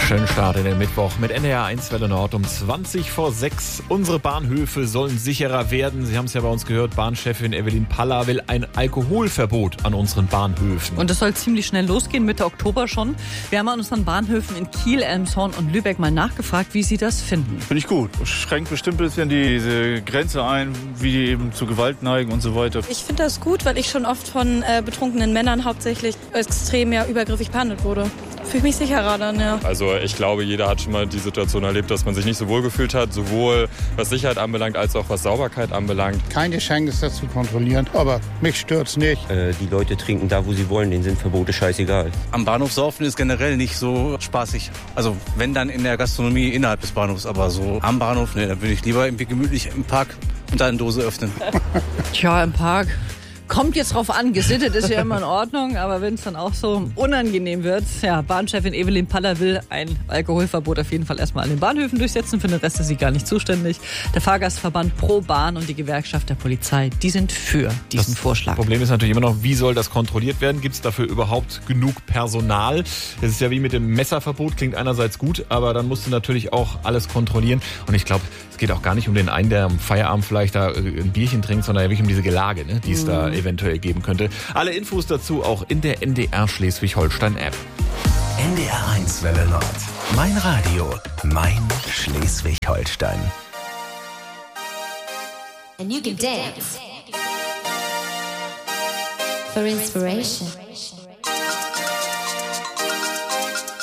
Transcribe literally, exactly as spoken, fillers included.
Schönen Start in den Mittwoch mit N D R eins Welle Nord um zwanzig vor sechs. Unsere Bahnhöfe sollen sicherer werden. Sie haben es ja bei uns gehört, Bahnchefin Evelyn Paller will ein Alkoholverbot an unseren Bahnhöfen. Und das soll ziemlich schnell losgehen, Mitte Oktober schon. Wir haben an unseren Bahnhöfen in Kiel, Elmshorn und Lübeck mal nachgefragt, wie sie das finden. Finde ich gut. Schränkt bestimmt ein bisschen diese Grenze ein, wie die eben zu Gewalt neigen und so weiter. Ich finde das gut, weil ich schon oft von äh, betrunkenen Männern hauptsächlich extrem ja übergriffig behandelt wurde. Fühle mich sicherer dann, ja. Also ich glaube, jeder hat schon mal die Situation erlebt, dass man sich nicht so wohl gefühlt hat, sowohl was Sicherheit anbelangt, als auch was Sauberkeit anbelangt. Keine Chance, das zu kontrollieren, aber mich stört's nicht. Äh, die Leute trinken da, wo sie wollen, denen sind Verbote scheißegal. Am Bahnhof saufen ist generell nicht so spaßig. Also wenn dann in der Gastronomie innerhalb des Bahnhofs, aber so am Bahnhof, ne, dann würde ich lieber irgendwie gemütlich im Park und da eine Dose öffnen. Tja, im Park. Kommt jetzt drauf an, gesittet ist ja immer in Ordnung, aber wenn es dann auch so unangenehm wird, ja, Bahnchefin Evelyn Paller will ein Alkoholverbot auf jeden Fall erstmal an den Bahnhöfen durchsetzen, für den Rest ist sie gar nicht zuständig. Der Fahrgastverband Pro Bahn und die Gewerkschaft der Polizei, die sind für diesen das Vorschlag. Das Problem ist natürlich immer noch, wie soll das kontrolliert werden? Gibt es dafür überhaupt genug Personal? Das ist ja wie mit dem Messerverbot, klingt einerseits gut, aber dann musst du natürlich auch alles kontrollieren. Und ich glaube, es geht auch gar nicht um den einen, der am Feierabend vielleicht da ein Bierchen trinkt, sondern wirklich um diese Gelage, ne, die es mm. da eventuell geben könnte. Alle Infos dazu auch in der N D R Schleswig-Holstein-App. N D R eins Welle Nord. Mein Radio. Mein Schleswig-Holstein. And you can dance for inspiration.